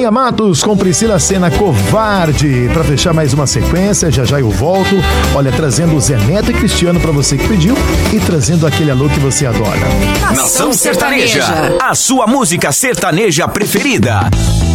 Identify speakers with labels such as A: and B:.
A: Vânia Matos com Priscila Sena, Covarde. Pra fechar mais uma sequência, já eu volto. Olha, trazendo o Zé Neto e Cristiano pra você que pediu e trazendo aquele alô que você adora.
B: Nação Sertaneja, a sua música sertaneja preferida.